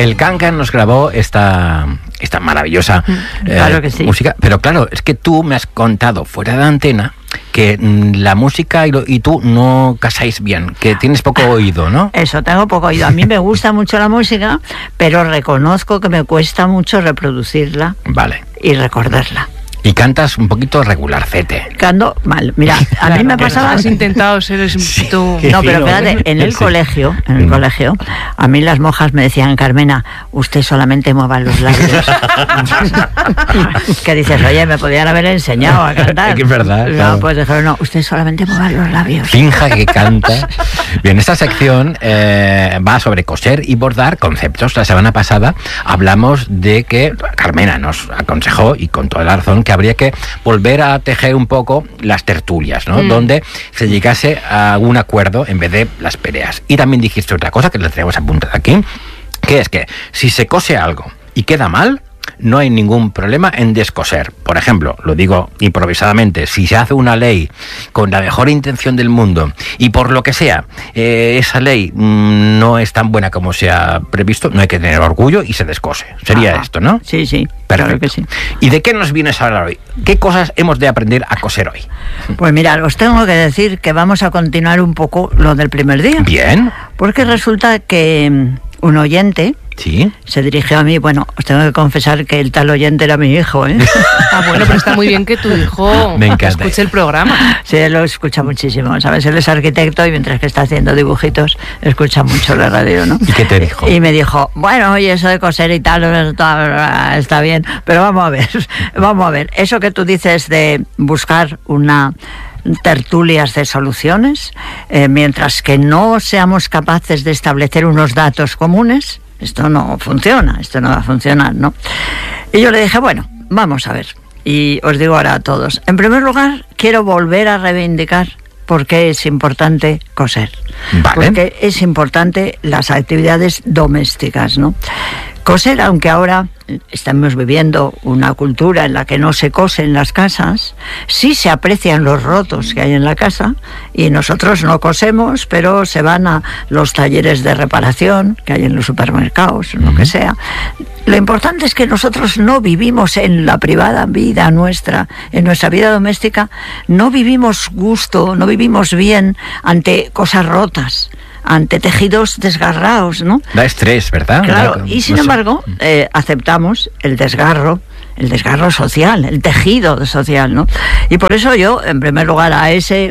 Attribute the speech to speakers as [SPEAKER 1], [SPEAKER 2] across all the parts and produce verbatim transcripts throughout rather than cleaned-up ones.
[SPEAKER 1] el Cancan nos grabó esta, esta maravillosa eh,
[SPEAKER 2] claro que sí.
[SPEAKER 1] música, pero claro, es que tú me has contado fuera de antena que mm, la música y, lo, y tú no casáis bien, que tienes poco oído, ¿no?
[SPEAKER 2] Eso, tengo poco oído. A mí me gusta mucho la música, pero reconozco que me cuesta mucho reproducirla
[SPEAKER 1] Vale.
[SPEAKER 2] y recordarla.
[SPEAKER 1] Y cantas un poquito regularcete.
[SPEAKER 2] Canto mal. Mira, a
[SPEAKER 3] claro,
[SPEAKER 2] mí me pasaba...
[SPEAKER 3] Has intentado ser un poquito...
[SPEAKER 2] No, pero fíjate, en el
[SPEAKER 1] Sí.
[SPEAKER 2] colegio, en el colegio, a mí las monjas me decían, Carmena, usted solamente mueva los labios. Que dices, oye, me podían haber enseñado a cantar.
[SPEAKER 1] Es que es verdad,
[SPEAKER 2] No,
[SPEAKER 1] claro.
[SPEAKER 2] pues dijeron, no, usted solamente mueva los labios.
[SPEAKER 1] Finja que canta. Bien, esta sección eh, va sobre coser y bordar conceptos. La semana pasada hablamos de que Carmena nos aconsejó, y con toda la razón, que habría que volver a tejer un poco las tertulias, ¿no? Mm. Donde se llegase a un acuerdo en vez de las peleas. Y también dijiste otra cosa que le tenemos apuntada aquí, que es que si se cose algo y queda mal, no hay ningún problema en descoser. Por ejemplo, lo digo improvisadamente, si se hace una ley con la mejor intención del mundo y por lo que sea, eh, esa ley mmm, no es tan buena como se ha previsto, no hay que tener orgullo y se descose. Sería
[SPEAKER 2] Ajá.
[SPEAKER 1] esto, ¿no?
[SPEAKER 2] Sí, sí.
[SPEAKER 1] Perfecto.
[SPEAKER 2] Claro que sí.
[SPEAKER 1] ¿Y de qué nos vienes a hablar hoy? ¿Qué cosas hemos de aprender a coser hoy?
[SPEAKER 2] Pues mira, os tengo que decir que vamos a continuar un poco lo del primer día.
[SPEAKER 1] Bien.
[SPEAKER 2] Porque resulta que un oyente...
[SPEAKER 1] Sí.
[SPEAKER 2] Se dirigió a mí, bueno, os tengo que confesar que el tal oyente era mi hijo, ¿eh?
[SPEAKER 3] Ah, bueno, pero está muy bien que tu hijo
[SPEAKER 1] Me encanta.
[SPEAKER 3] escuche el programa.
[SPEAKER 2] Sí, él lo escucha muchísimo, ¿sabes? Él es arquitecto y mientras que está haciendo dibujitos, escucha mucho la radio, ¿no?
[SPEAKER 1] ¿Y qué te dijo?
[SPEAKER 2] Y me dijo, bueno, oye, eso de coser y tal, está, está bien, pero vamos a ver, vamos a ver, eso que tú dices de buscar una... tertulias de soluciones, eh, mientras que no seamos capaces de establecer unos datos comunes, esto no funciona, esto no va a funcionar, ¿no? Y yo le dije, bueno, vamos a ver, y os digo ahora a todos, en primer lugar, quiero volver a reivindicar por qué es importante coser,
[SPEAKER 1] vale.
[SPEAKER 2] porque es importante las actividades domésticas, ¿no? Coser, aunque ahora estamos viviendo una cultura en la que no se cose en las casas, sí se aprecian los rotos que hay en la casa y nosotros no cosemos, pero se van a los talleres de reparación que hay en los supermercados, lo que sea. Lo importante es que nosotros no vivimos en la privada vida nuestra, en nuestra vida doméstica, no vivimos gusto, no vivimos bien ante cosas rotas, ante tejidos desgarrados, ¿no?
[SPEAKER 1] Da estrés, ¿verdad?
[SPEAKER 2] Claro,
[SPEAKER 1] no,
[SPEAKER 2] y sin
[SPEAKER 1] no
[SPEAKER 2] embargo, eh, aceptamos el desgarro, el desgarro social, el tejido social, ¿no? Y por eso yo, en primer lugar, a ese,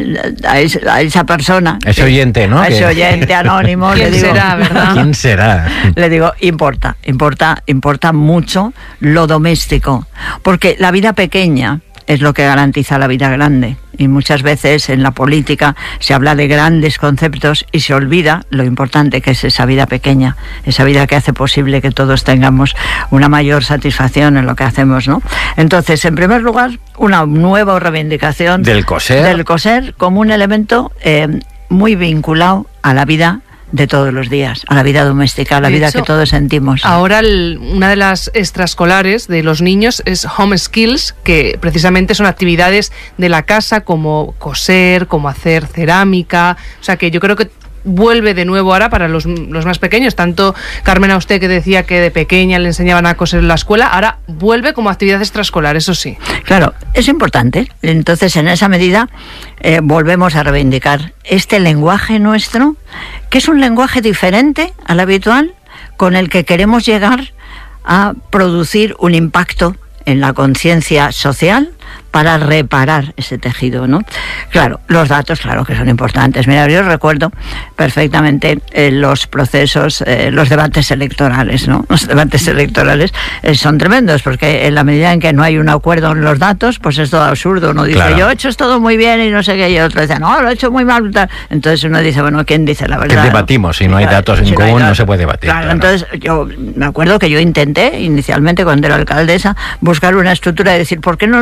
[SPEAKER 2] a, ese, a esa persona...
[SPEAKER 1] Ese oyente, ¿no?
[SPEAKER 2] A ese
[SPEAKER 1] que...
[SPEAKER 2] oyente anónimo,
[SPEAKER 3] ¿Quién
[SPEAKER 2] le digo...
[SPEAKER 3] será, verdad?
[SPEAKER 1] ¿Quién será?
[SPEAKER 2] Le digo, importa, importa, importa mucho lo doméstico, porque la vida pequeña es lo que garantiza la vida grande. Y muchas veces en la política se habla de grandes conceptos y se olvida lo importante que es esa vida pequeña, esa vida que hace posible que todos tengamos una mayor satisfacción en lo que hacemos, ¿no? Entonces, en primer lugar, una nueva reivindicación
[SPEAKER 1] del coser,
[SPEAKER 2] del coser como un elemento eh, muy vinculado a la vida de todos los días, a la vida doméstica, a la
[SPEAKER 3] de
[SPEAKER 2] vida
[SPEAKER 3] hecho,
[SPEAKER 2] que todos sentimos.
[SPEAKER 3] Ahora el, una de las extraescolares de los niños es Home Skills, que precisamente son actividades de la casa como coser, como hacer cerámica, o sea que yo creo que vuelve de nuevo ahora para los, los más pequeños, tanto Carmen, a usted que decía que de pequeña le enseñaban a coser en la escuela, ahora vuelve como actividad extraescolar, eso sí.
[SPEAKER 2] Claro, es importante. Entonces, en esa medida, eh, volvemos a reivindicar este lenguaje nuestro, que es un lenguaje diferente al habitual, con el que queremos llegar a producir un impacto en la conciencia social para reparar ese tejido, ¿no? Claro, los datos, claro que son importantes. Mira, yo recuerdo perfectamente eh, los procesos, eh, los debates electorales, ¿no? Los debates electorales eh, son tremendos, porque en la medida en que no hay un acuerdo en los datos, pues es todo absurdo. Uno dice,
[SPEAKER 1] claro,
[SPEAKER 2] yo he hecho esto todo muy bien y no sé qué, y el otro dice, no, lo he hecho muy mal. Tal. Entonces uno dice, bueno, ¿quién dice la verdad?
[SPEAKER 1] ¿Qué debatimos? Si no hay datos en
[SPEAKER 2] si
[SPEAKER 1] común,
[SPEAKER 2] no,
[SPEAKER 1] no se puede debatir.
[SPEAKER 2] Claro,
[SPEAKER 1] claro.
[SPEAKER 2] Entonces yo me acuerdo que yo intenté, inicialmente cuando era alcaldesa, buscar una estructura y decir, ¿por qué no nos reunimos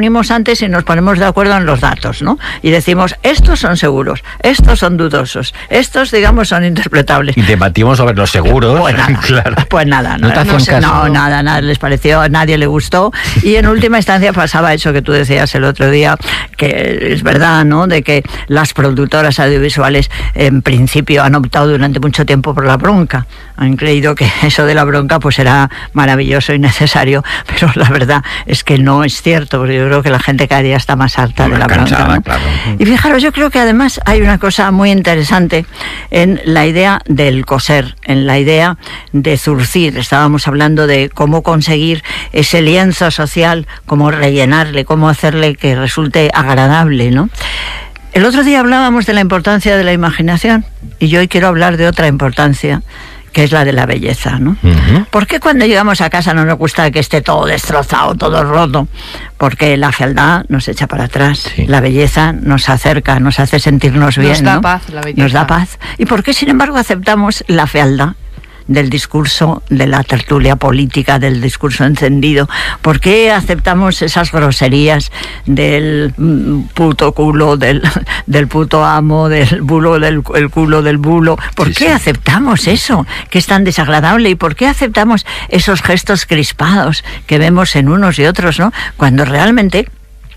[SPEAKER 2] reunimos antes y nos ponemos de acuerdo en los datos, ¿no? Y decimos, estos son seguros, estos son dudosos, estos, digamos, son interpretables.
[SPEAKER 1] Y debatimos sobre los seguros.
[SPEAKER 2] Pues nada,
[SPEAKER 1] claro.
[SPEAKER 2] pues nada,
[SPEAKER 1] no,
[SPEAKER 2] no,
[SPEAKER 1] no,
[SPEAKER 2] sé, no, nada, nada les pareció, a nadie le gustó. Y en última instancia pasaba eso que tú decías el otro día, que es verdad, ¿no? De que las productoras audiovisuales en principio han optado durante mucho tiempo por la bronca. Han creído que eso de la bronca pues era maravilloso y necesario, pero la verdad es que no es cierto, porque yo creo que la gente cada día está más harta de la
[SPEAKER 1] cansada,
[SPEAKER 2] bronca, ¿no?
[SPEAKER 1] Claro.
[SPEAKER 2] Y fijaros, yo creo que además hay una cosa muy interesante en la idea del coser, en la idea de zurcir. Estábamos hablando de cómo conseguir ese lienzo social, cómo rellenarle, cómo hacerle que resulte agradable, ¿no? El otro día hablábamos de la importancia de la imaginación y yo hoy quiero hablar de otra importancia, que es la de la belleza, ¿no? Uh-huh. ¿Por qué cuando llegamos a casa no nos gusta que esté todo destrozado, todo roto? Porque la fealdad nos echa para atrás, sí. La belleza nos acerca, nos hace sentirnos bien,
[SPEAKER 3] nos da
[SPEAKER 2] ¿no?
[SPEAKER 3] paz, la belleza.
[SPEAKER 2] Nos da paz. ¿Y por qué, sin embargo, aceptamos la fealdad del discurso, de la tertulia política, del discurso encendido? ¿Por qué aceptamos esas groserías del puto culo, del, del puto amo, del bulo, del el culo del bulo? ¿Por sí, qué sí. aceptamos eso, que es tan desagradable? ¿Y por qué aceptamos esos gestos crispados que vemos en unos y otros, ¿no? Cuando realmente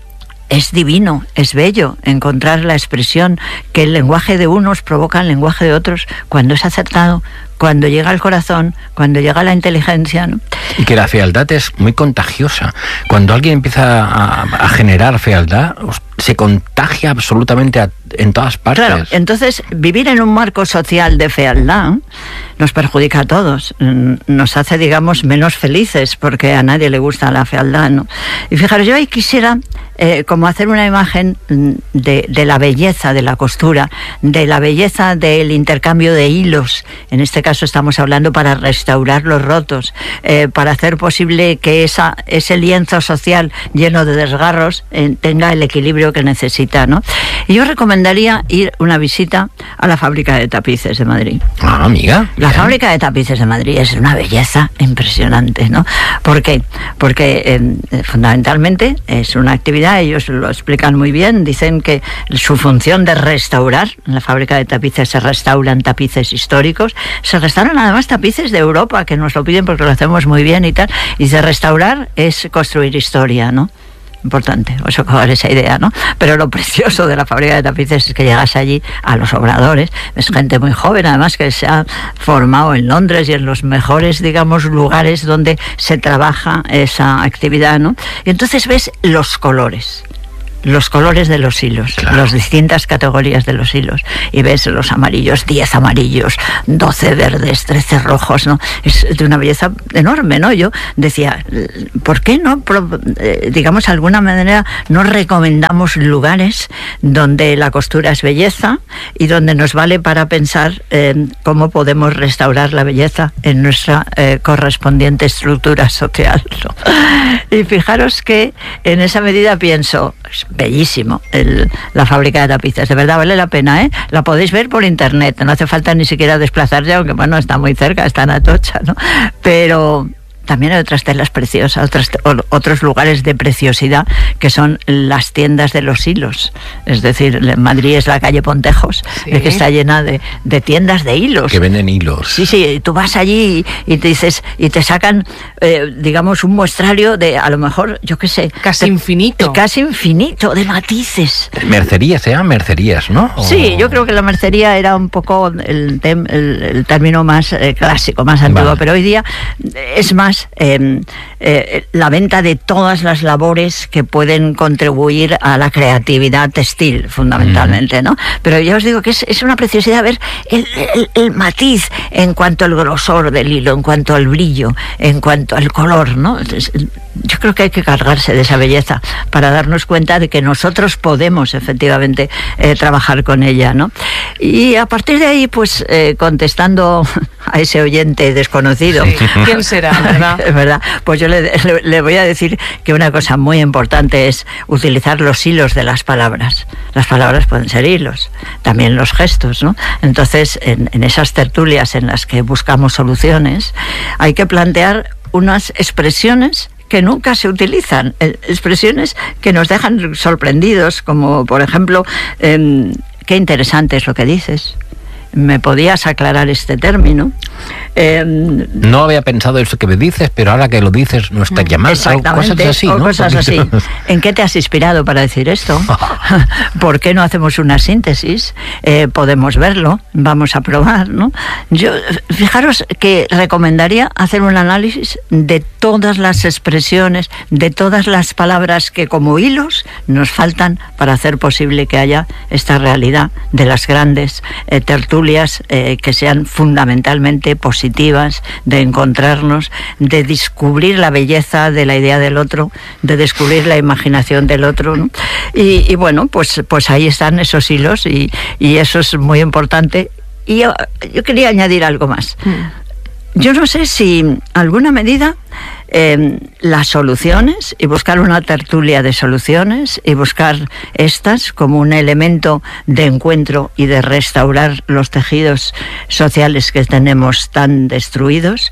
[SPEAKER 2] es divino, es bello encontrar la expresión que el lenguaje de unos provoca el lenguaje de otros cuando es acertado, cuando llega al corazón, cuando llega a la inteligencia, ¿no?
[SPEAKER 1] Y que la fealdad es muy contagiosa. Cuando alguien empieza a, a generar fealdad, se contagia absolutamente a, en todas partes.
[SPEAKER 2] Claro, entonces vivir en un marco social de fealdad nos perjudica a todos, nos hace, digamos, menos felices, porque a nadie le gusta la fealdad, ¿no? Y fijaros, yo ahí quisiera eh, como hacer una imagen de, de la belleza de la costura, de la belleza del intercambio de hilos. En este caso estamos hablando para restaurar los rotos, eh, para hacer posible que esa, ese lienzo social lleno de desgarros eh, tenga el equilibrio que necesita, ¿no? Y yo recomendaría ir una visita a la fábrica de tapices de Madrid.
[SPEAKER 1] Ah, amiga.
[SPEAKER 2] La bien. Fábrica de tapices de Madrid es una belleza impresionante, ¿no? ¿Por qué? Porque eh, fundamentalmente es una actividad, ellos lo explican muy bien, dicen que su función de restaurar, en la fábrica de tapices se restauran tapices históricos, se restauran además tapices de Europa, que nos lo piden porque lo hacemos muy bien y tal, y de restaurar es construir historia, ¿no? Importante, os coger esa idea, ¿no? Pero lo precioso de la fábrica de tapices es que llegas allí a los obradores, es gente muy joven, además que se ha formado en Londres y en los mejores, digamos, lugares donde se trabaja esa actividad, ¿no? Y entonces ves los colores. Los colores de los hilos, claro. Las distintas categorías de los hilos. Y ves los amarillos, diez amarillos, doce verdes, trece rojos, ¿no? Es de una belleza enorme, ¿no? Yo decía, ¿por qué no, digamos, de alguna manera, no recomendamos lugares donde la costura es belleza y donde nos vale para pensar eh, cómo podemos restaurar la belleza en nuestra eh, correspondiente estructura social, ¿no? Y fijaros que en esa medida pienso, bellísimo el, la fábrica de tapices, de verdad vale la pena, ¿eh? La podéis ver por internet, no hace falta ni siquiera desplazarse, aunque bueno, está muy cerca, está en Atocha, ¿no? Pero también hay otras telas preciosas, otras, otros lugares de preciosidad que son las tiendas de los hilos. Es decir, en Madrid es la calle Pontejos, sí. Que está llena de, de tiendas de hilos.
[SPEAKER 1] Que venden hilos.
[SPEAKER 2] Sí, sí, tú vas allí y, y te dices, y te sacan, eh, digamos, un muestrario de, a lo mejor, yo qué sé.
[SPEAKER 3] Casi
[SPEAKER 2] de,
[SPEAKER 3] infinito.
[SPEAKER 2] Casi infinito, de matices.
[SPEAKER 1] Mercerías, se llaman mercerías, ¿no? O...
[SPEAKER 2] Sí, yo creo que la mercería era un poco el, tem, el, el término más eh, clásico, más antiguo, vale. Pero hoy día es más Eh, eh, la venta de todas las labores que pueden contribuir a la creatividad textil, fundamentalmente, ¿no? Pero ya os digo que es, es una preciosidad ver el, el, el matiz en cuanto al grosor del hilo, en cuanto al brillo, en cuanto al color, ¿no? Es, yo creo que hay que cargarse de esa belleza para darnos cuenta de que nosotros podemos efectivamente eh, trabajar con ella, ¿no? Y a partir de ahí, pues eh, contestando a ese oyente desconocido,
[SPEAKER 3] sí. ¿Quién será, verdad?
[SPEAKER 2] Es verdad, pues yo le, le, le voy a decir que una cosa muy importante es utilizar los hilos de las palabras. Las palabras pueden ser hilos, también los gestos, ¿no? Entonces, en, en esas tertulias en las que buscamos soluciones, hay que plantear unas expresiones que nunca se utilizan, eh, expresiones que nos dejan sorprendidos, como por ejemplo, eh, qué interesante es lo que dices. ¿Me podías aclarar este término? Eh,
[SPEAKER 1] no había pensado eso que me dices, pero ahora que lo dices no está llamando.
[SPEAKER 2] Exactamente,
[SPEAKER 1] cosas así,
[SPEAKER 2] o
[SPEAKER 1] ¿no?
[SPEAKER 2] cosas así. ¿En qué te has inspirado para decir esto? ¿Por qué no hacemos una síntesis? Eh, podemos verlo, vamos a probar, ¿no? Yo, fijaros que recomendaría hacer un análisis de todas las expresiones, de todas las palabras que como hilos nos faltan para hacer posible que haya esta realidad de las grandes eh, tertulias Eh, que sean fundamentalmente positivas, de encontrarnos, de descubrir la belleza de la idea del otro, de descubrir la imaginación del otro, ¿no? Y, y bueno, pues, pues ahí están esos hilos y, y eso es muy importante. Y yo, yo quería añadir algo más. Yo no sé si en alguna medida eh, las soluciones, y buscar una tertulia de soluciones, y buscar estas como un elemento de encuentro y de restaurar los tejidos sociales que tenemos tan destruidos,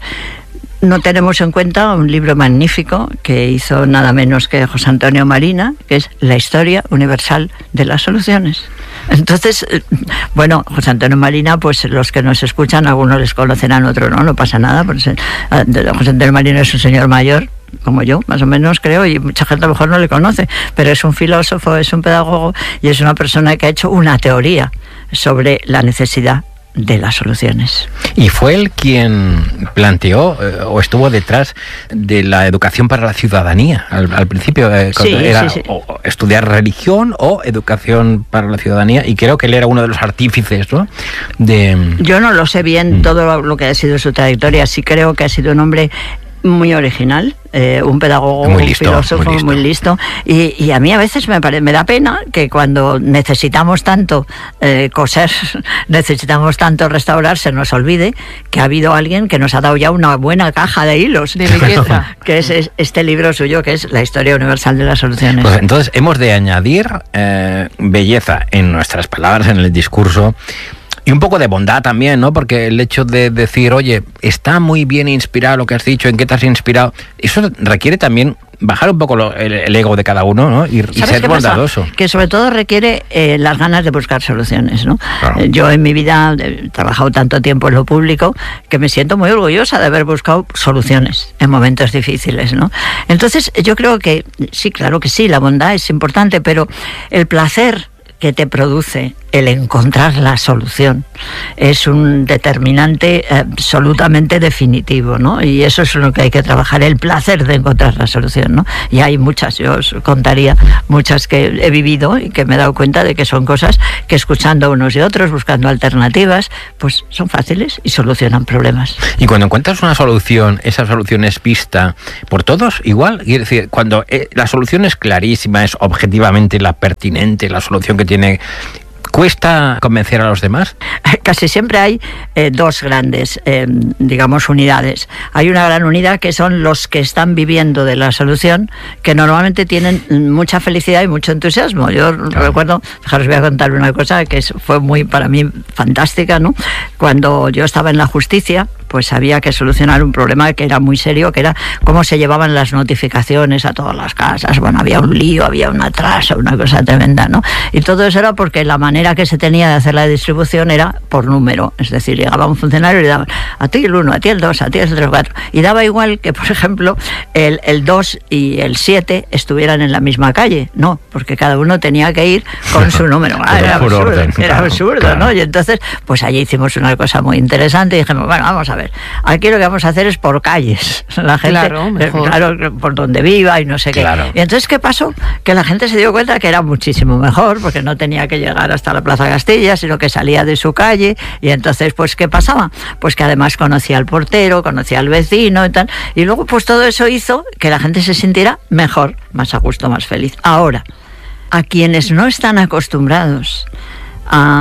[SPEAKER 2] no tenemos en cuenta un libro magnífico que hizo nada menos que José Antonio Marina, que es La historia universal de las soluciones. Entonces, bueno, José Antonio Marina, pues los que nos escuchan, algunos les conocerán, otros no, no pasa nada. Pues, eh, José Antonio Marina es un señor mayor, como yo, más o menos creo, y mucha gente a lo mejor no le conoce, pero es un filósofo, es un pedagogo y es una persona que ha hecho una teoría sobre la necesidad de las soluciones.
[SPEAKER 1] Y fue él quien planteó eh, o estuvo detrás de la educación para la ciudadanía al, al principio, eh,
[SPEAKER 2] sí,
[SPEAKER 1] era
[SPEAKER 2] sí, sí.
[SPEAKER 1] O, o estudiar religión o educación para la ciudadanía, y creo que él era uno de los artífices, ¿no? De...
[SPEAKER 2] Yo no lo sé bien mm. todo lo, lo que ha sido su trayectoria, sí creo que ha sido un hombre muy original, eh, un pedagogo,
[SPEAKER 1] muy
[SPEAKER 2] un
[SPEAKER 1] listo,
[SPEAKER 2] filósofo
[SPEAKER 1] muy listo,
[SPEAKER 2] muy listo. Y, y a mí a veces me, pare, me da pena que cuando necesitamos tanto eh, coser, necesitamos tanto restaurar, se nos olvide que ha habido alguien que nos ha dado ya una buena caja de hilos
[SPEAKER 3] de belleza,
[SPEAKER 2] que es, es este libro suyo, que es La historia universal de las soluciones.
[SPEAKER 1] Pues entonces hemos de añadir eh, belleza en nuestras palabras, en el discurso, y un poco de bondad también, ¿no? Porque el hecho de decir, oye, está muy bien inspirado lo que has dicho, ¿en qué te has inspirado? Eso requiere también bajar un poco lo, el, el ego de cada uno, ¿no? Y, y ser bondadoso.
[SPEAKER 2] Que sobre todo requiere eh, las ganas de buscar soluciones, ¿no?
[SPEAKER 1] Claro.
[SPEAKER 2] Eh, yo en mi vida he trabajado tanto tiempo en lo público que me siento muy orgullosa de haber buscado soluciones en momentos difíciles, ¿no? Entonces yo creo que sí, claro que sí, la bondad es importante, pero el placer que te produce el encontrar la solución es un determinante absolutamente definitivo, ¿no? Y eso es lo que hay que trabajar, el placer de encontrar la solución, ¿no? Y hay muchas, yo os contaría muchas que he vivido y que me he dado cuenta de que son cosas que, escuchando unos y otros, buscando alternativas, pues son fáciles y solucionan problemas.
[SPEAKER 1] Y cuando encuentras una solución, esa solución es vista por todos igual, quiere decir, cuando eh, la solución es clarísima, es objetivamente la pertinente, la solución que tiene, ¿cuesta convencer a los demás?
[SPEAKER 2] Casi siempre hay eh, dos grandes, eh, digamos, unidades. Hay una gran unidad que son los que están viviendo de la solución, que normalmente tienen mucha felicidad y mucho entusiasmo. Yo claro. recuerdo, fijaros, voy a contar una cosa que fue muy, para mí, fantástica, ¿no? Cuando yo estaba en la justicia, pues había que solucionar un problema que era muy serio, que era cómo se llevaban las notificaciones a todas las casas. Bueno, había un lío, había un atraso, una cosa tremenda, ¿no? Y todo eso era porque la manera que se tenía de hacer la distribución era por número. Es decir, llegaba un funcionario y le daba a ti el uno, a ti el dos, a ti el tres, cuatro. Y daba igual que, por ejemplo, el, el dos y el siete estuvieran en la misma calle. No, porque cada uno tenía que ir con su número. Ah, era absurdo, orden, era claro, absurdo, claro. ¿no? Y entonces, pues allí hicimos una cosa muy interesante y dijimos, bueno, vamos a ver. Aquí lo que vamos a hacer es por calles. La gente,
[SPEAKER 3] claro, mejor.
[SPEAKER 2] claro, por donde viva y no sé
[SPEAKER 1] claro.
[SPEAKER 2] qué. Y entonces, ¿qué pasó? Que la gente se dio cuenta que era muchísimo mejor, porque no tenía que llegar hasta la Plaza Castilla, sino que salía de su calle. Y entonces, pues, ¿qué pasaba? Pues que además conocía al portero, conocía al vecino y tal. Y luego, pues, todo eso hizo que la gente se sintiera mejor, más a gusto, más feliz. Ahora, a quienes no están acostumbrados a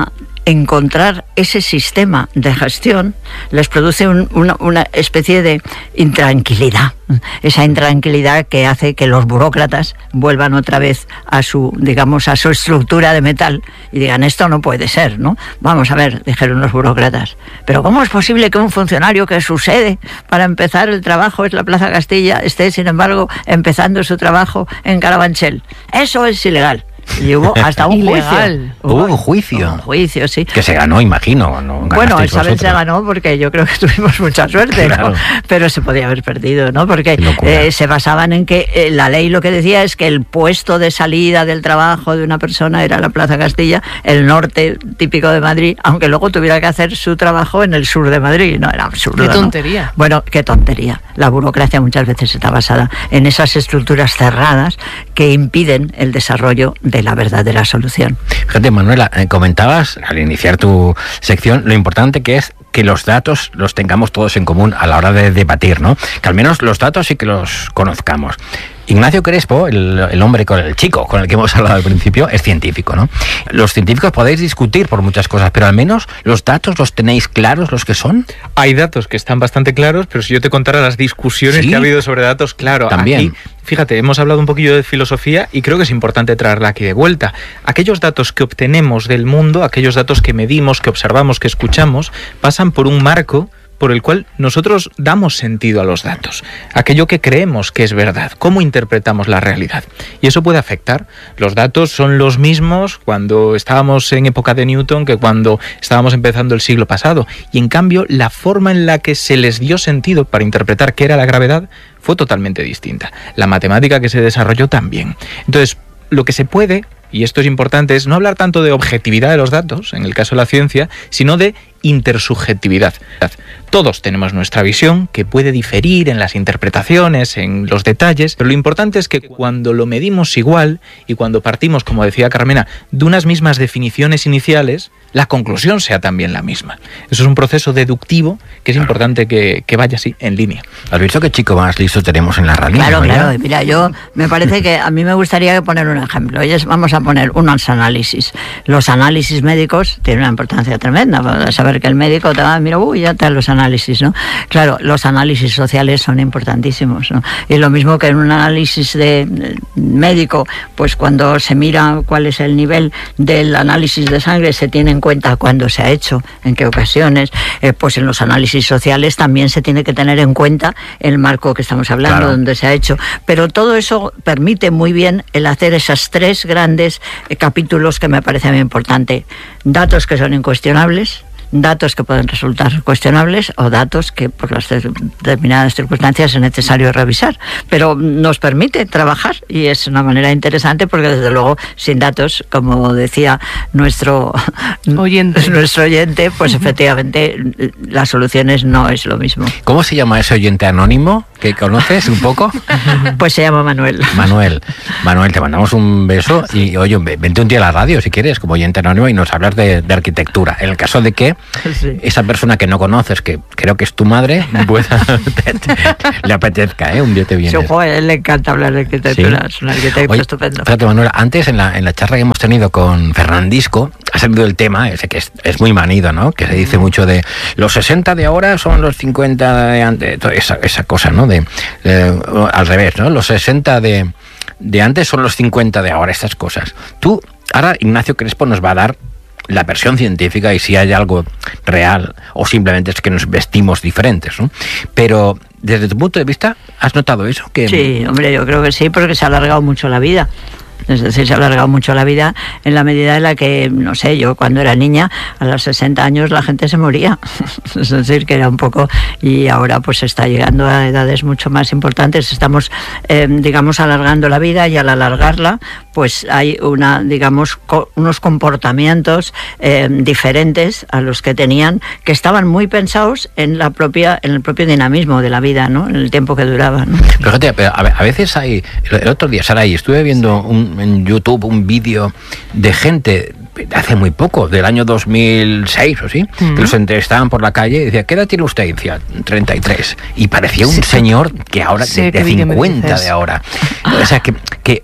[SPEAKER 2] encontrar ese sistema de gestión les produce un, una, una especie de intranquilidad. Esa intranquilidad que hace que los burócratas vuelvan otra vez a su, digamos, a su estructura de metal y digan, esto no puede ser, ¿no? Vamos a ver, dijeron los burócratas, pero ¿cómo es posible que un funcionario que su sede para empezar el trabajo es la Plaza Castilla esté, sin embargo, empezando su trabajo en Carabanchel? Eso es ilegal. Y hubo hasta un juicio.
[SPEAKER 1] Hubo un juicio.
[SPEAKER 2] Un juicio, sí.
[SPEAKER 1] Que se ganó, imagino. ¿No?
[SPEAKER 2] Bueno, esa vez se ganó porque yo creo que tuvimos mucha suerte, claro. ¿no? Pero se podía haber perdido, ¿no? Porque eh, se basaban en que eh, la ley lo que decía es que el puesto de salida del trabajo de una persona era la Plaza Castilla, el norte típico de Madrid, aunque luego tuviera que hacer su trabajo en el sur de Madrid. No, era absurdo.
[SPEAKER 3] Qué tontería.
[SPEAKER 2] ¿no? Bueno, qué tontería. La burocracia muchas veces está basada en esas estructuras cerradas que impiden el desarrollo de la verdadera solución.
[SPEAKER 1] Fíjate, Manuela, eh, comentabas al iniciar tu sección lo importante que es que los datos los tengamos todos en común a la hora de debatir, ¿no? Que al menos los datos sí que los conozcamos. Ignacio Crespo, el, el hombre, con el chico con el que hemos hablado al principio, es científico, ¿no? Los científicos podéis discutir por muchas cosas, pero al menos los datos los tenéis claros, los que son.
[SPEAKER 4] Hay datos que están bastante claros, pero si yo te contara las discusiones ¿Sí? que ha habido sobre datos, claro,
[SPEAKER 1] también.
[SPEAKER 4] Aquí, fíjate, hemos hablado un poquillo de filosofía y creo que es importante traerla aquí de vuelta. Aquellos datos que obtenemos del mundo, aquellos datos que medimos, que observamos, que escuchamos, pasan por un marco por el cual nosotros damos sentido a los datos, aquello que creemos que es verdad, cómo interpretamos la realidad. Y eso puede afectar. Los datos son los mismos cuando estábamos en época de Newton que cuando estábamos empezando el siglo pasado. Y en cambio, la forma en la que se les dio sentido para interpretar qué era la gravedad fue totalmente distinta. La matemática que se desarrolló también. Entonces, lo que se puede, y esto es importante, es no hablar tanto de objetividad de los datos, en el caso de la ciencia, sino de intersubjetividad. Todos tenemos nuestra visión, que puede diferir en las interpretaciones, en los detalles, pero lo importante es que cuando lo medimos igual y cuando partimos, como decía Carmena, de unas mismas definiciones iniciales, la conclusión sea también la misma. Eso es un proceso deductivo que es claro. importante que, que vaya así, en línea.
[SPEAKER 1] ¿Has visto qué chico más listo tenemos en la radio?
[SPEAKER 2] Claro, ¿no? claro. Mira, yo me parece que a mí me gustaría poner un ejemplo. Hoy es, vamos a poner unos análisis. Los análisis médicos tienen una importancia tremenda para saber que el médico te va, mira, uy, ya están los análisis, ¿no? Claro, los análisis sociales son importantísimos, ¿no? Y lo mismo que en un análisis de, de médico, pues cuando se mira cuál es el nivel del análisis de sangre, se tiene en cuenta cuándo se ha hecho, en qué ocasiones, eh, pues en los análisis sociales también se tiene que tener en cuenta el marco que estamos hablando, claro. donde se ha hecho. Pero todo eso permite muy bien el hacer esas tres grandes eh, capítulos que me parece muy importante. Datos que son incuestionables, datos que pueden resultar cuestionables o datos que por las determinadas circunstancias es necesario revisar, pero nos permite trabajar y es una manera interesante porque desde luego sin datos, como decía nuestro
[SPEAKER 3] oyente,
[SPEAKER 2] nuestro oyente pues efectivamente las soluciones no es lo mismo.
[SPEAKER 1] ¿Cómo se llama ese oyente anónimo que conoces un poco?
[SPEAKER 2] Pues se llama Manuel.
[SPEAKER 1] Manuel, Manuel, te mandamos un beso y oye, vente un día a la radio si quieres como oyente anónimo y nos hablas de, de arquitectura. En el caso de que sí. esa persona que no conoces, que creo que es tu madre, pueda, te, te, le apetezca, ¿eh? Un día te vienes.
[SPEAKER 2] Sí, a él le encanta hablar de arquitectura, ¿sí? Es un arquitecto Oye, estupendo.
[SPEAKER 1] Fíjate, Manuela, antes en la, en la charla que hemos tenido con Fernandisco, ha salido el tema, ese que es, es muy manido, ¿no? Que se dice mucho de los sesenta de ahora son los cincuenta de antes, esa, esa cosa, ¿no? De, de al revés, ¿no? Los sesenta de, de antes son los cincuenta de ahora, estas cosas. Tú, ahora Ignacio Crespo nos va a dar la versión científica y si hay algo real o simplemente es que nos vestimos diferentes, ¿no? Pero desde tu punto de vista, ¿has notado eso? Que...
[SPEAKER 2] Sí, hombre, yo creo que sí, porque se ha alargado mucho la vida. Es decir, se ha alargado mucho la vida en la medida en la que, no sé, yo cuando era niña, a los sesenta años la gente se moría. Es decir, que era un poco... Y ahora pues está llegando a edades mucho más importantes. Estamos, eh, digamos, alargando la vida y al alargarla, pues hay una, digamos, co- unos comportamientos eh, diferentes a los que tenían, que estaban muy pensados en la propia, en el propio dinamismo de la vida, ¿no? En el tiempo que duraba, ¿no?
[SPEAKER 1] Pero fíjate, pero a veces hay... El otro día, Saray, estuve viendo un en YouTube un vídeo de gente de hace muy poco, del año dos mil seis o sí, uh-huh. que los entrevistaban por la calle y decía, ¿qué edad tiene usted? Y decía, treinta y tres. Y parecía un sí, señor que ahora, sí, de, de cincuenta de ahora. O sea, que, que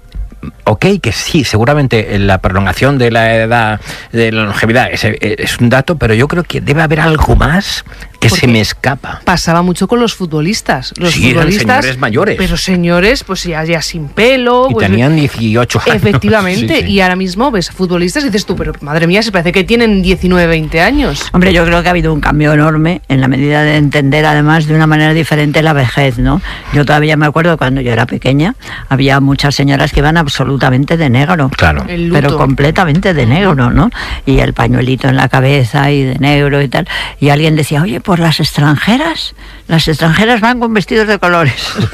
[SPEAKER 1] ok, que sí, seguramente la prolongación de la edad, de la longevidad es, es un dato, pero yo creo que debe haber algo más que
[SPEAKER 3] Porque
[SPEAKER 1] se me escapa.
[SPEAKER 3] Pasaba mucho con los futbolistas. Los
[SPEAKER 1] Sí, eran
[SPEAKER 3] futbolistas,
[SPEAKER 1] señores mayores.
[SPEAKER 3] Pero señores, pues ya, ya sin pelo.
[SPEAKER 1] Y
[SPEAKER 3] pues,
[SPEAKER 1] tenían dieciocho años.
[SPEAKER 3] Efectivamente,
[SPEAKER 1] Sí, sí.
[SPEAKER 3] y ahora mismo ves futbolistas y dices tú, pero madre mía, se parece que tienen diecinueve, veinte años.
[SPEAKER 2] Hombre, yo creo que ha habido un cambio enorme en la medida de entender además de una manera diferente la vejez, ¿no? Yo todavía me acuerdo cuando yo era pequeña, había muchas señoras que iban absolutamente de negro.
[SPEAKER 1] Claro.
[SPEAKER 3] El luto.
[SPEAKER 2] Pero completamente de negro, ¿no? Y el pañuelito en la cabeza y de negro y tal. Y alguien decía, oye, por las extranjeras, las extranjeras van con vestidos de colores.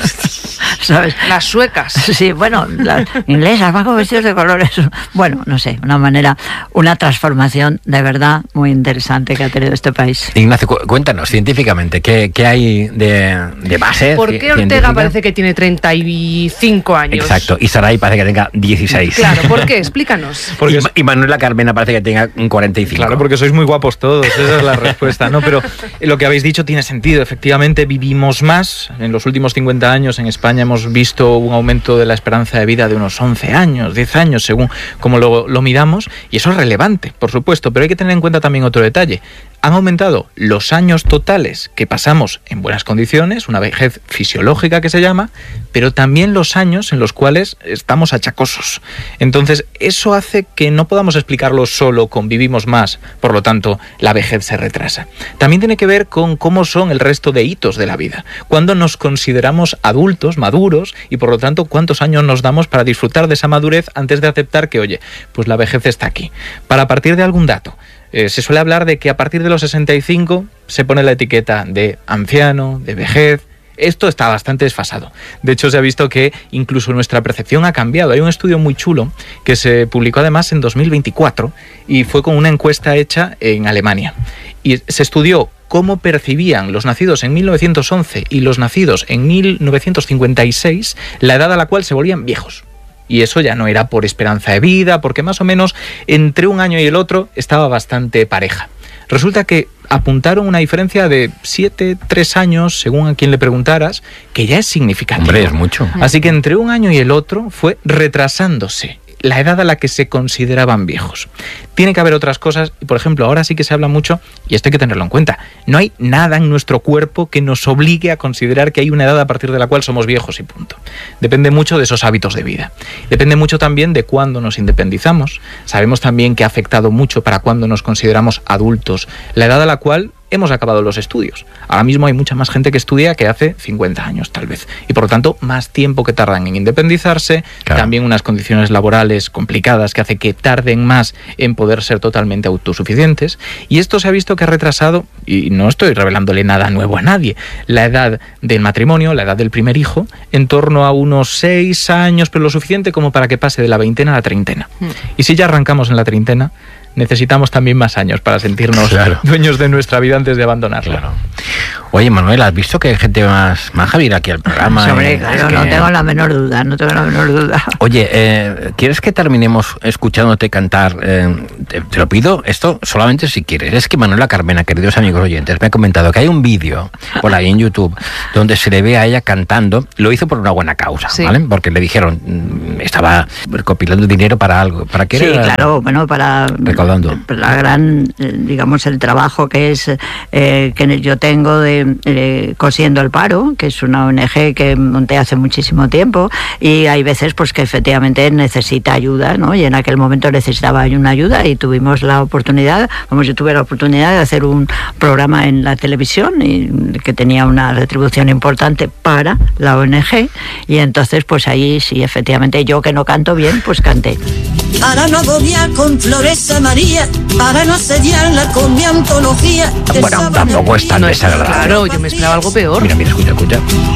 [SPEAKER 2] ¿Sabes?
[SPEAKER 3] Las suecas.
[SPEAKER 2] Sí, bueno, las inglesas van con vestidos de colores. Bueno, no sé, una manera, una transformación de verdad muy interesante que ha tenido este país.
[SPEAKER 1] Ignacio, cu- cuéntanos científicamente, ¿qué, qué hay de, de base?
[SPEAKER 3] ¿Por
[SPEAKER 1] ci-
[SPEAKER 3] qué Ortega
[SPEAKER 1] científica?
[SPEAKER 3] parece que tiene treinta y cinco años?
[SPEAKER 1] Exacto, y Saray parece que tenga dieciséis.
[SPEAKER 3] Claro, ¿por qué? Explícanos.
[SPEAKER 4] Porque
[SPEAKER 1] y,
[SPEAKER 4] es-
[SPEAKER 1] Ma- y Manuela Carmena parece que tenga un cuarenta y cinco.
[SPEAKER 4] Claro, porque sois muy guapos todos, esa es la respuesta, ¿no? Pero lo que habéis dicho tiene sentido, efectivamente vivimos más. En los últimos cincuenta años en España hemos visto un aumento de la esperanza de vida de unos once años, diez años, según como lo, lo midamos, y eso es relevante, por supuesto, pero hay que tener en cuenta también otro detalle. Han aumentado los años totales que pasamos en buenas condiciones, una vejez fisiológica que se llama, pero también los años en los cuales estamos achacosos. Entonces, eso hace que no podamos explicarlo solo con vivimos más, por lo tanto, la vejez se retrasa. También tiene que ver con cómo son el resto de hitos de la vida. Cuando nos consideramos adultos, maduros, y por lo tanto, cuántos años nos damos para disfrutar de esa madurez antes de aceptar que, oye, pues la vejez está aquí. Para partir de algún dato. Eh, se suele hablar de que a partir de los sesenta y cinco se pone la etiqueta de anciano, de vejez. Esto está bastante desfasado. De hecho, se ha visto que incluso nuestra percepción ha cambiado. Hay un estudio muy chulo que se publicó además en dos mil veinticuatro y fue con una encuesta hecha en Alemania. Y se estudió cómo percibían los nacidos en mil novecientos once y los nacidos en mil novecientos cincuenta y seis la edad a la cual se volvían viejos. Y eso ya no era por esperanza de vida, porque más o menos entre un año y el otro estaba bastante pareja. Resulta que apuntaron una diferencia de siete, tres años, según a quien le preguntaras, que ya es significativo.
[SPEAKER 1] Hombre, es mucho.
[SPEAKER 4] Así que entre un año y el otro fue retrasándose la edad a la que se consideraban viejos. Tiene que haber otras cosas, y por ejemplo, ahora sí que se habla mucho, y esto hay que tenerlo en cuenta, no hay nada en nuestro cuerpo que nos obligue a considerar que hay una edad a partir de la cual somos viejos y punto. Depende mucho de esos hábitos de vida. Depende mucho también de cuándo nos independizamos. Sabemos también que ha afectado mucho para cuándo nos consideramos adultos, la edad a la cual hemos acabado los estudios. Ahora mismo hay mucha más gente que estudia que hace cincuenta años, tal vez. Y por lo tanto, más tiempo que tardan en independizarse,
[SPEAKER 1] Claro.
[SPEAKER 4] también unas condiciones laborales complicadas que hace que tarden más en poder ser totalmente autosuficientes. Y esto se ha visto que ha retrasado, y no estoy revelándole nada nuevo a nadie, la edad del matrimonio, la edad del primer hijo, en torno a unos seis años, pero lo suficiente como para que pase de la veintena a la treintena.
[SPEAKER 3] Mm.
[SPEAKER 4] Y si ya arrancamos en la treintena, necesitamos también más años para sentirnos
[SPEAKER 1] Claro.
[SPEAKER 4] dueños de nuestra vida antes de abandonarla.
[SPEAKER 1] Claro. Oye, Manuel, ¿has visto que hay gente más maja viene aquí al programa?
[SPEAKER 2] Sobre,
[SPEAKER 1] Eh,
[SPEAKER 2] claro,
[SPEAKER 1] es que-
[SPEAKER 2] no tengo la menor duda, no tengo la menor duda.
[SPEAKER 1] Oye, eh, ¿quieres que terminemos escuchándote cantar? Eh, te, te lo pido, esto solamente si quieres. Es que Manuela Carmena, queridos amigos oyentes, me ha comentado que hay un vídeo por ahí en YouTube donde se le ve a ella cantando. Lo hizo por una buena causa,
[SPEAKER 3] Sí.
[SPEAKER 1] ¿vale? Porque le dijeron, mm, estaba recopilando dinero para algo. ¿Para qué
[SPEAKER 2] Sí,
[SPEAKER 1] era?
[SPEAKER 2] claro, bueno, para
[SPEAKER 1] Recaudando.
[SPEAKER 2] la gran, eh, digamos, el trabajo que es eh, que yo tengo de eh, Cosiendo el Paro, que es una O N G que monté hace muchísimo tiempo, y hay veces pues que efectivamente necesita ayuda, ¿no? Y en aquel momento necesitaba una ayuda y tuvimos la oportunidad, vamos, yo tuve la oportunidad de hacer un programa en la televisión y que tenía una retribución importante para la O N G, y entonces pues ahí sí, efectivamente, yo que no canto bien, pues canté.
[SPEAKER 5] Para no agobiar con Floresa María, para no asediarla con mi antología. de
[SPEAKER 1] Bueno,
[SPEAKER 5] sábana
[SPEAKER 1] tampoco es tan
[SPEAKER 3] No es
[SPEAKER 1] desagradable.
[SPEAKER 3] claro, yo me esperaba algo peor.
[SPEAKER 1] Mira, mira, escucha, escucha.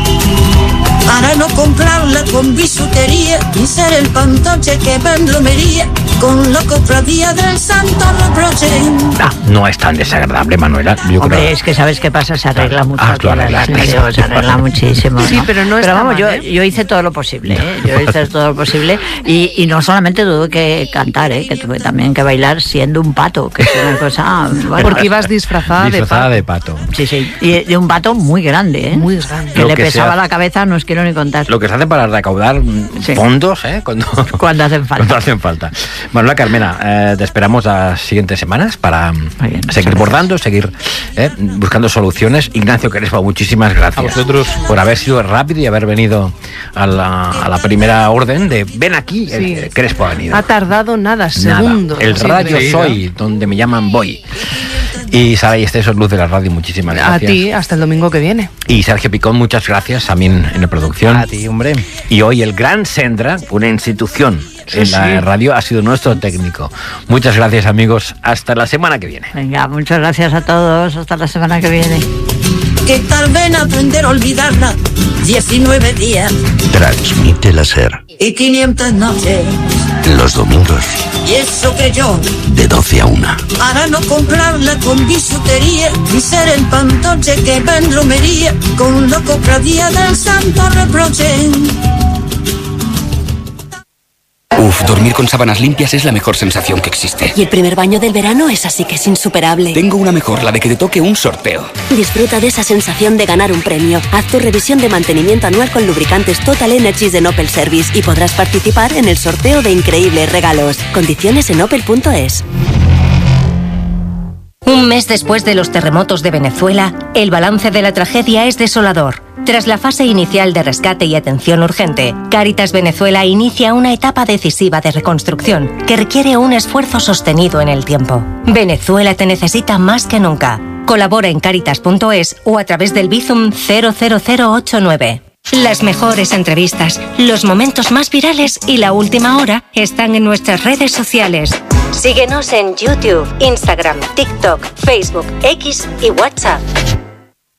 [SPEAKER 5] Para no comprarla con bisutería, ni ser el pantoche que va en lomería, con la cofradía del santo reproche.
[SPEAKER 1] Ah, no es tan desagradable, Manuela. Yo
[SPEAKER 2] Hombre,
[SPEAKER 1] creo.
[SPEAKER 2] es que sabes qué pasa, se arregla mucho
[SPEAKER 1] Ah,
[SPEAKER 2] aquí
[SPEAKER 1] tú
[SPEAKER 2] la
[SPEAKER 1] arreglas,
[SPEAKER 2] radio,
[SPEAKER 1] claro.
[SPEAKER 2] se arregla muchísimo, ¿no?
[SPEAKER 3] Sí, pero no está
[SPEAKER 2] vamos,
[SPEAKER 3] mal,
[SPEAKER 2] yo,
[SPEAKER 3] ¿eh?
[SPEAKER 2] yo hice todo lo posible, ¿eh? Yo hice todo lo posible y, y no solamente tuve que cantar, ¿eh? Que tuve también que bailar siendo un pato, que es una cosa... bueno,
[SPEAKER 3] Porque ibas disfrazada,
[SPEAKER 1] Disfrazada
[SPEAKER 3] de
[SPEAKER 1] de pato.
[SPEAKER 2] Sí, sí, y de un pato muy grande, ¿eh?
[SPEAKER 3] Muy grande.
[SPEAKER 2] Que
[SPEAKER 1] Lo
[SPEAKER 2] le
[SPEAKER 1] que
[SPEAKER 2] pesaba
[SPEAKER 1] sea.
[SPEAKER 2] la cabeza, no es que quiero ni contar.
[SPEAKER 1] Lo que se hace para recaudar sí. fondos, ¿eh? Cuando,
[SPEAKER 2] cuando hacen falta.
[SPEAKER 1] Cuando hacen falta. Manuela Carmena, eh, te esperamos las siguientes semanas para bien, seguir bordando, seguir eh, buscando soluciones. Ignacio Crespo, muchísimas gracias.
[SPEAKER 4] A vosotros.
[SPEAKER 1] Por haber sido rápido y haber venido a la, a la primera orden de ven aquí, sí. eh, Crespo ha venido.
[SPEAKER 3] Ha tardado nada, segundos.
[SPEAKER 1] El radio
[SPEAKER 3] sí,
[SPEAKER 1] soy, donde me llaman voy. Y Sara y Esteso, Luz de la Radio, muchísimas gracias.
[SPEAKER 3] A ti, hasta el domingo que viene.
[SPEAKER 1] Y Sergio Picón, muchas gracias también en la producción.
[SPEAKER 6] A ti, hombre.
[SPEAKER 1] Y hoy el Gran Sendra, una institución sí, en la sí. radio, ha sido nuestro técnico. Muchas gracias, amigos. Hasta la semana que viene.
[SPEAKER 2] Venga, muchas gracias a todos. Hasta la semana que viene.
[SPEAKER 5] ¿Qué tal ven aprender a olvidarla? diecinueve días.
[SPEAKER 7] Transmite la SER.
[SPEAKER 5] Y quinientas noches.
[SPEAKER 7] Los domingos.
[SPEAKER 5] Y eso que yo.
[SPEAKER 7] De doce a una.
[SPEAKER 5] Para no comprarla con bisutería. Ni ser el pantoche que va en romería. Con la cofradía del santo reproche.
[SPEAKER 8] Uf, dormir con sábanas limpias es la mejor sensación que existe.
[SPEAKER 9] Y el primer baño del verano es así que es insuperable.
[SPEAKER 8] Tengo una mejor, la de que te toque un sorteo.
[SPEAKER 9] Disfruta de esa sensación de ganar un premio. Haz tu revisión de mantenimiento anual con lubricantes Total Energies de Opel Service y podrás participar en el sorteo de increíbles regalos. Condiciones en opel punto es.
[SPEAKER 10] Un mes después de los terremotos de Venezuela, el balance de la tragedia es desolador. Tras la fase inicial de rescate y atención urgente, Cáritas Venezuela inicia una etapa decisiva de reconstrucción que requiere un esfuerzo sostenido en el tiempo. Venezuela te necesita más que nunca. Colabora en cáritas punto es o a través del Bizum cero cero cero ocho nueve. Las mejores entrevistas, los momentos más virales y la última hora están en nuestras redes sociales. Síguenos en YouTube, Instagram, TikTok, Facebook, X y WhatsApp.